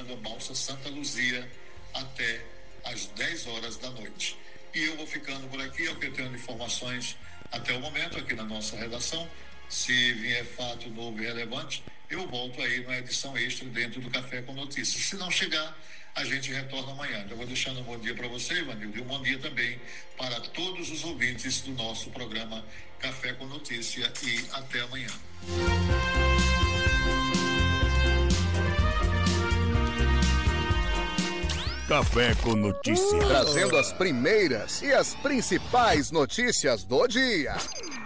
utilizando a balsa Santa Luzia até às 10 horas da noite. E eu vou ficando por aqui, obtendo informações até o momento aqui na nossa redação. Se vier fato novo e relevante, eu volto aí na edição extra dentro do Café com Notícias. Se não chegar, a gente retorna amanhã. Eu vou deixando um bom dia para você, Ivanildo, e um bom dia também para todos os ouvintes do nosso programa Café com Notícia, e até amanhã. Café com Notícia. Trazendo as primeiras e as principais notícias do dia.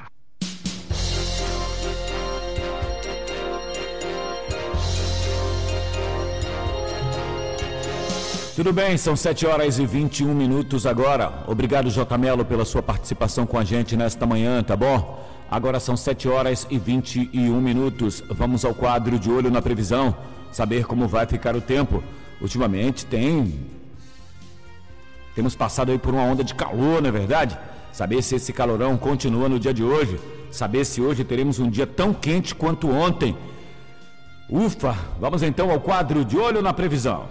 Tudo bem, são 7 horas e 21 minutos agora. Obrigado, J. Melo, pela sua participação com a gente nesta manhã, tá bom? Agora são 7 horas e 21 minutos. Vamos ao quadro de olho na previsão, saber como vai ficar o tempo. Ultimamente temos passado aí por uma onda de calor, não é verdade? Saber se esse calorão continua no dia de hoje, saber se hoje teremos um dia tão quente quanto ontem. Ufa, vamos então ao quadro de olho na previsão.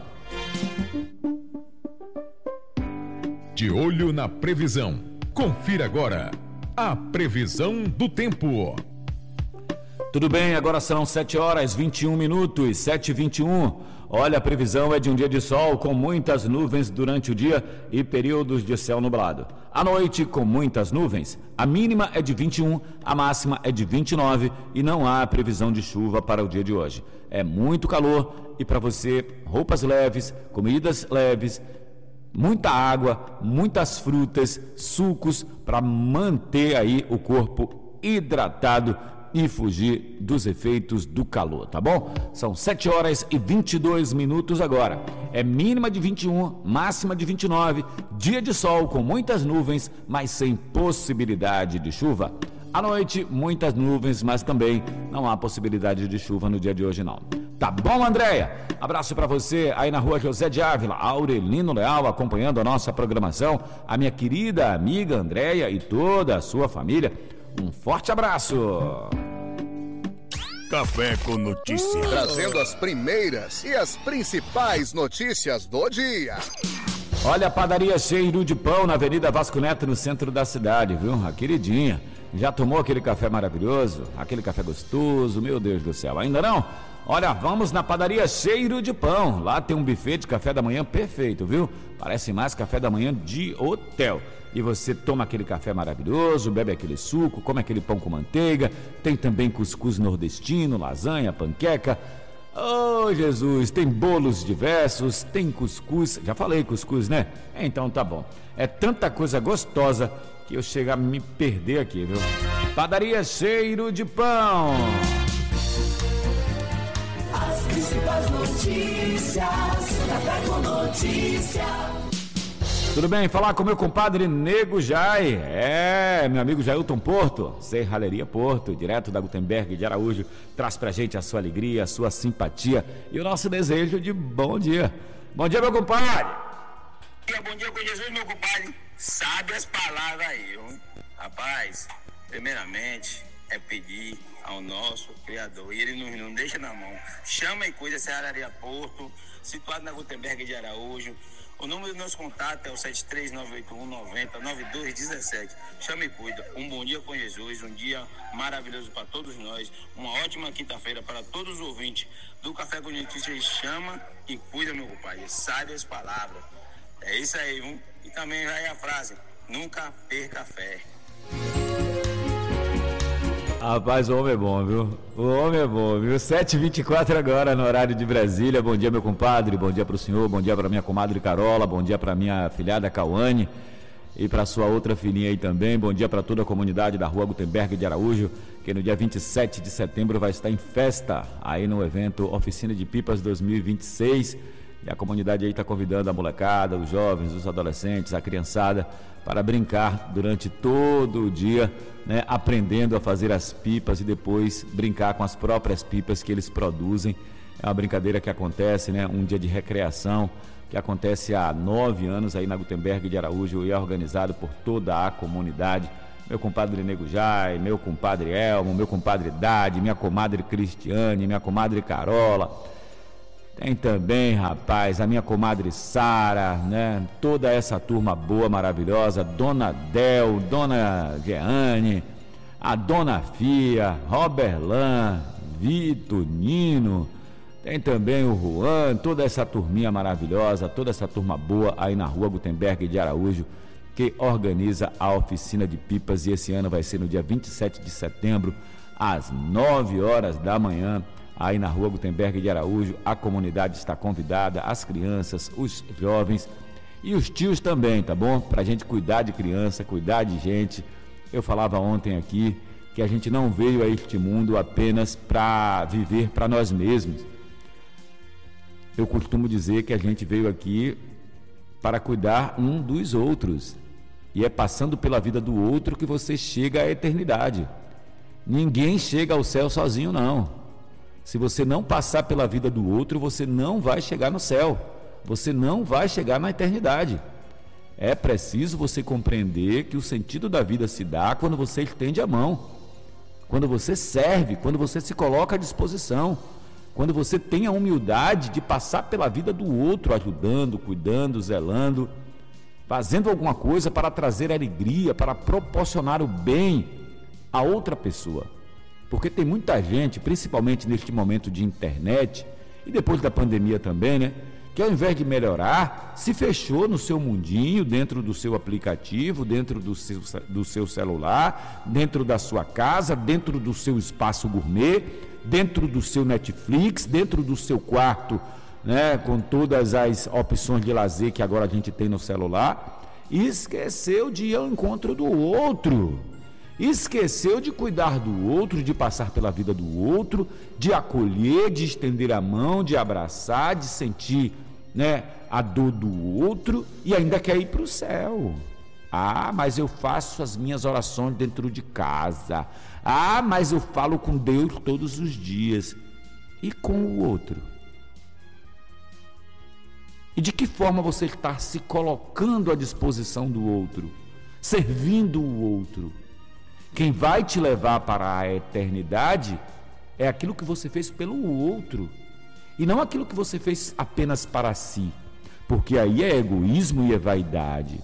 De olho na previsão. Confira agora a previsão do tempo. Tudo bem, agora são 7 horas 21 minutos, 7h21. Olha, a previsão é de um dia de sol com muitas nuvens durante o dia e períodos de céu nublado. À noite, com muitas nuvens, a mínima é de 21, a máxima é de 29 e não há previsão de chuva para o dia de hoje. É muito calor e para você, roupas leves, comidas leves, muita água, muitas frutas, sucos para manter aí o corpo hidratado e fugir dos efeitos do calor, tá bom? São 7 horas e 22 minutos agora. É mínima de 21, máxima de 29, dia de sol com muitas nuvens, mas sem possibilidade de chuva. À noite, muitas nuvens, mas também não há possibilidade de chuva no dia de hoje não. Tá bom, Andréia? Abraço para você aí na rua José de Ávila, Aurelino Leal acompanhando a nossa programação, a minha querida amiga Andréia e toda a sua família. Um forte abraço. Café com Notícia. Trazendo as primeiras e as principais notícias do dia. Olha, a padaria Cheiro de Pão na Avenida Vasco Neto, no centro da cidade, viu? A queridinha. Já tomou aquele café maravilhoso? Aquele café gostoso? Meu Deus do céu, ainda não? Olha, vamos na padaria Cheiro de Pão. Lá tem um buffet de café da manhã perfeito, viu? Parece mais café da manhã de hotel. E você toma aquele café maravilhoso, bebe aquele suco, come aquele pão com manteiga. Tem também cuscuz nordestino, lasanha, panqueca. Oh, Jesus, tem bolos diversos, tem cuscuz. Já falei cuscuz, né? Então tá bom. É tanta coisa gostosa que eu chego a me perder aqui, viu? Padaria Cheiro de Pão. As principais notícias, Café com Notícia. Tudo bem? Falar com meu compadre Nego Jai. Meu amigo Jailton Porto, Serralheria Porto, direto da Gutenberg de Araújo, traz pra gente a sua alegria, a sua simpatia e o nosso desejo de bom dia. Bom dia, meu compadre. Bom dia com Jesus, meu compadre. Sabe as palavras aí, viu? Rapaz, primeiramente é pedir ao nosso Criador, e Ele não deixa na mão. Chama e cuida, Serralheria Porto, situado na Gutenberg de Araújo. O número do nosso contato é o 73981909217. Chama e cuida. Um bom dia com Jesus, um dia maravilhoso para todos nós. Uma ótima quinta-feira para todos os ouvintes do Café com Notícias. Chama e cuida, meu compadre. Sabe as palavras. É isso aí, viu? E também vai a frase: nunca perca a fé. Rapaz, o homem é bom, viu? O homem é bom, viu? 7h24 agora no horário de Brasília. Bom dia, meu compadre, bom dia pro senhor, bom dia pra minha comadre Carola, bom dia pra minha afilhada Cauane e pra sua outra filhinha aí também. Bom dia pra toda a comunidade da rua Gutenberg de Araújo, que no dia 27 de setembro vai estar em festa aí no evento Oficina de Pipas 2026. E a comunidade aí está convidando a molecada, os jovens, os adolescentes, a criançada para brincar durante todo o dia, né, aprendendo a fazer as pipas e depois brincar com as próprias pipas que eles produzem. É uma brincadeira que acontece, né, um dia de recreação que acontece há 9 anos aí na Gutenberg de Araújo e é organizado por toda a comunidade. Meu compadre Nego Jai, meu compadre Elmo, meu compadre Dade, minha comadre Cristiane, minha comadre Carola. Tem também, rapaz, a minha comadre Sara, né? Toda essa turma boa, maravilhosa, Dona Del, Dona Jeane, a Dona Fia, Roberlan, Vitor, Nino, tem também o Juan, toda essa turminha maravilhosa, toda essa turma boa aí na Rua Gutenberg de Araújo, que organiza a oficina de pipas, e esse ano vai ser no dia 27 de setembro, às 9 horas da manhã, aí na Rua Gutenberg de Araújo. A comunidade está convidada, as crianças, os jovens e os tios também, tá bom? Pra gente cuidar de criança, cuidar de gente. Eu falava ontem aqui que a gente não veio a este mundo apenas para viver para nós mesmos. Eu costumo dizer que a gente veio aqui para cuidar um dos outros. E é passando pela vida do outro que você chega à eternidade. Ninguém chega ao céu sozinho, não. Se você não passar pela vida do outro, você não vai chegar no céu. Você não vai chegar na eternidade. É preciso você compreender que o sentido da vida se dá quando você estende a mão, quando você serve, quando você se coloca à disposição, quando você tem a humildade de passar pela vida do outro, ajudando, cuidando, zelando, fazendo alguma coisa para trazer alegria, para proporcionar o bem a outra pessoa. Porque tem muita gente, principalmente neste momento de internet, e depois da pandemia também, né? Que ao invés de melhorar, se fechou no seu mundinho, dentro do seu aplicativo, dentro do seu celular, dentro da sua casa, dentro do seu espaço gourmet, dentro do seu Netflix, dentro do seu quarto, né? Com todas as opções de lazer que agora a gente tem no celular, e esqueceu de ir ao encontro do outro. Esqueceu de cuidar do outro, de passar pela vida do outro, de acolher, de estender a mão, de abraçar, de sentir, né, a dor do outro, e ainda quer ir para o céu. Ah, mas eu faço as minhas orações dentro de casa. Ah, mas eu falo com Deus todos os dias. E com o outro? E de que forma você está se colocando à disposição do outro, servindo o outro? Quem vai te levar para a eternidade é aquilo que você fez pelo outro, e não aquilo que você fez apenas para si, porque aí é egoísmo e é vaidade.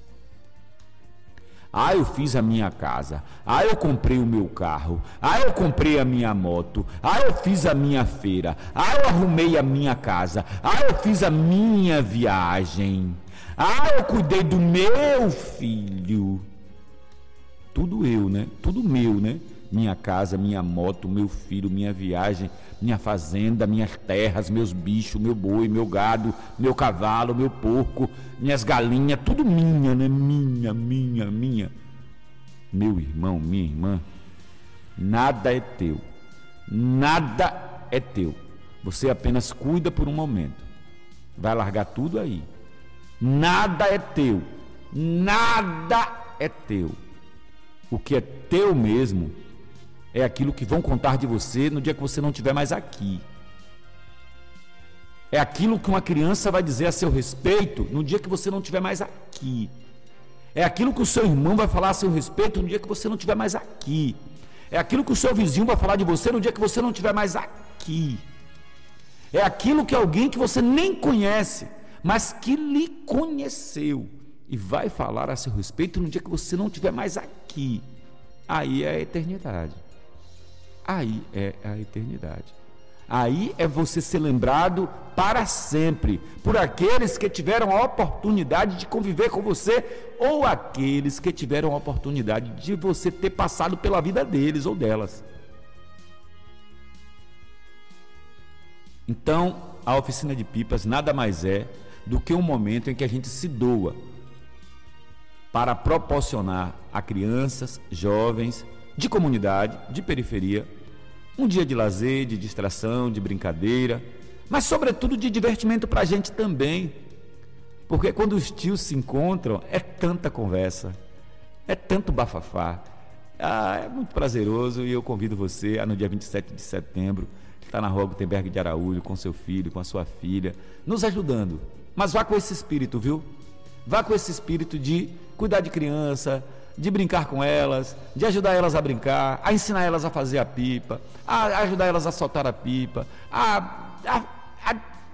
Ah, eu fiz a minha casa. Ah, eu comprei o meu carro. Ah, eu comprei a minha moto. Ah, eu fiz a minha feira. Ah, eu arrumei a minha casa. Ah, eu fiz a minha viagem. Ah, eu cuidei do meu filho. Tudo eu, né? Tudo meu, né? Minha casa, minha moto, meu filho, minha viagem, minha fazenda, minhas terras, meus bichos, meu boi, meu gado, meu cavalo, meu porco, minhas galinhas, tudo minha, né? Minha. Meu irmão, minha irmã, nada é teu. Nada é teu. Você apenas cuida por um momento. Vai largar tudo aí. Nada é teu. Nada é teu. O que é teu mesmo é aquilo que vão contar de você no dia que você não estiver mais aqui. É aquilo que uma criança vai dizer a seu respeito no dia que você não estiver mais aqui. É aquilo que o seu irmão vai falar a seu respeito no dia que você não estiver mais aqui. É aquilo que o seu vizinho vai falar de você no dia que você não estiver mais aqui. É aquilo que alguém que você nem conhece, mas que lhe conheceu, e vai falar a seu respeito no dia que você não estiver mais aqui. Aí é a eternidade. Aí é a eternidade. Aí é você ser lembrado para sempre por aqueles que tiveram a oportunidade de conviver com você, ou aqueles que tiveram a oportunidade de você ter passado pela vida deles ou delas. Então, a oficina de pipas nada mais é do que um momento em que a gente se doa para proporcionar a crianças, jovens, de comunidade, de periferia, um dia de lazer, de distração, de brincadeira, mas sobretudo de divertimento para a gente também, porque quando os tios se encontram, é tanta conversa, é tanto bafafá, é muito prazeroso, e eu convido você a no dia 27 de setembro, estar na Rua Gutenberg de Araújo, com seu filho, com a sua filha, nos ajudando, mas vá com esse espírito, viu? Vá com esse espírito de cuidar de criança, de brincar com elas, de ajudar elas a brincar, a ensinar elas a fazer a pipa, a ajudar elas a soltar a pipa, a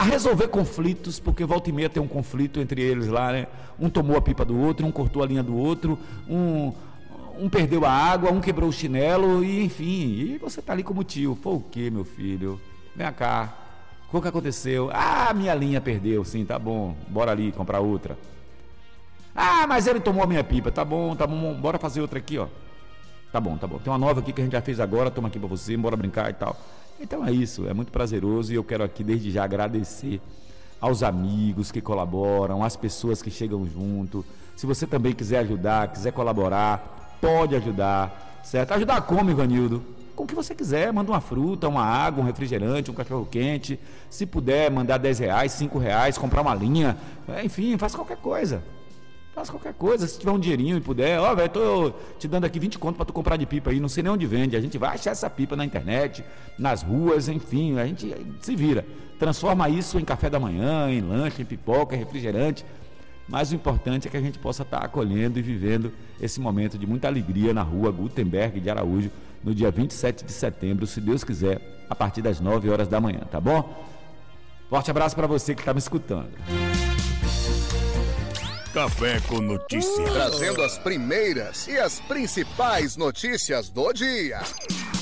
a resolver conflitos, porque volta e meia tem um conflito entre eles lá, né? Um tomou a pipa do outro, um cortou a linha do outro, um perdeu a água, um quebrou o chinelo, e enfim, e você tá ali como tio. Foi o quê, meu filho? Vem cá, o que aconteceu? Ah, minha linha perdeu, sim, tá bom, bora ali comprar outra. Ah, mas ele tomou a minha pipa, tá bom, bora fazer outra aqui, ó. Tá bom, tem uma nova aqui que a gente já fez agora, toma aqui pra você, bora brincar e tal. Então é isso, é muito prazeroso e eu quero aqui desde já agradecer aos amigos que colaboram, às pessoas que chegam junto. Se você também quiser ajudar, quiser colaborar, pode ajudar, certo? Ajudar como, Ivanildo? Com o que você quiser, manda uma fruta, uma água, um refrigerante, um cachorro quente. Se puder, mandar R$10, R$5, comprar uma linha, enfim, faz qualquer coisa. Faz qualquer coisa, se tiver um dinheirinho e puder, ó, velho, tô te dando aqui 20 conto pra tu comprar de pipa aí, não sei nem onde vende, a gente vai achar essa pipa na internet, nas ruas, enfim, a gente se vira, transforma isso em café da manhã, em lanche, em pipoca, em refrigerante, mas o importante é que a gente possa estar acolhendo e vivendo esse momento de muita alegria na rua Gutenberg de Araújo, no dia 27 de setembro, se Deus quiser, a partir das 9 horas da manhã, tá bom? Forte abraço pra você que tá me escutando. Café com Notícia. Trazendo as primeiras e as principais notícias do dia.